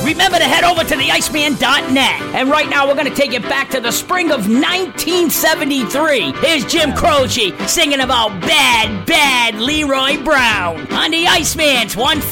remember to head over to theiceman.net. And right now, we're going to take it back to the spring of 1973. Here's Jim Croce singing about bad, bad Leroy Brown on the Iceman's 150.